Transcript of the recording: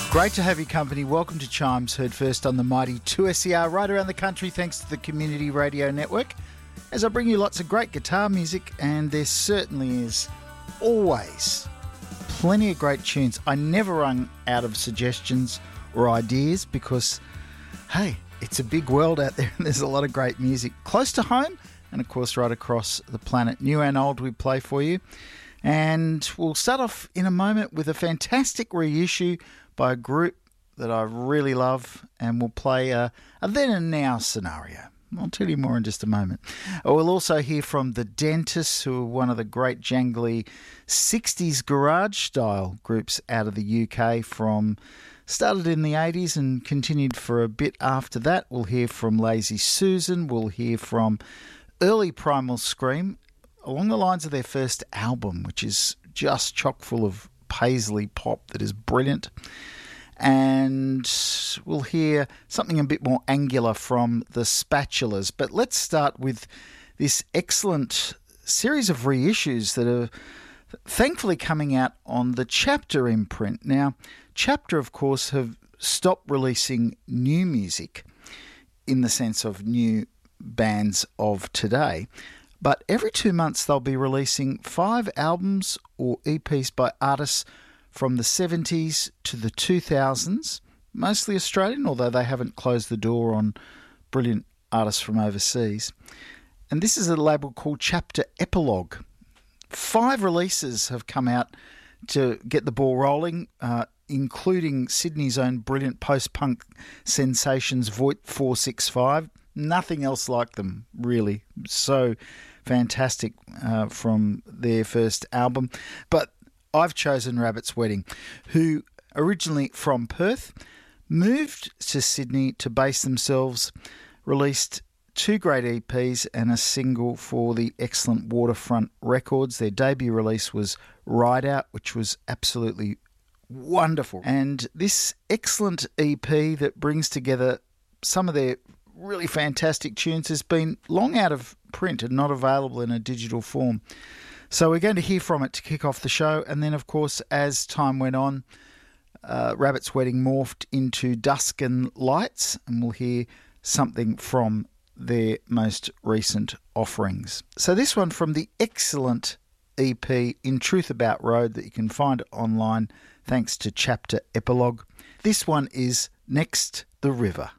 Great to have your company. Welcome to Chimes, heard first on the mighty 2SER right around the country thanks to the Community Radio Network. As I bring you lots of great guitar music, and there certainly is always plenty of great tunes. I never run out of suggestions or ideas because, hey, it's a big world out there and there's a lot of great music close to home and, of course, right across the planet. New and old we play for you. And we'll start off in a moment with a fantastic reissue by a group that I really love, and we'll play a then and now scenario. I'll tell you more in just a moment. We'll also hear from The Dentists, who are one of the great jangly 60s garage-style groups out of the UK started in the 80s and continued for a bit after that. We'll hear from Lazy Susan. We'll hear from early Primal Scream, along the lines of their first album, which is just chock full of paisley pop that is brilliant. And we'll hear something a bit more angular from the Spatulas. But let's start with this excellent series of reissues that are thankfully coming out on the Chapter imprint. Now, Chapter, of course, have stopped releasing new music in the sense of new bands of today. But every 2 months they'll be releasing 5 albums or EPs by artists from the 70s to the 2000s, mostly Australian, although they haven't closed the door on brilliant artists from overseas. And this is a label called Chapter Epilogue. 5 releases have come out to get the ball rolling, including Sydney's own brilliant post-punk sensations, Voigt 465. Nothing else like them, really. So fantastic from their first album. But I've chosen Rabbit's Wedding, who originally from Perth, moved to Sydney to base themselves, released 2 great EPs and a single for the excellent Waterfront Records. Their debut release was Ride Out, which was absolutely wonderful. And this excellent EP that brings together some of their really fantastic tunes has been long out of print and not available in a digital form. So we're going to hear from it to kick off the show. And then, of course, as time went on, Rabbit's Wedding morphed into Dusk and Lights, and we'll hear something from their most recent offerings. So this one from the excellent EP In Truth About Road that you can find online thanks to Chapter Epilogue. This one is Next the River.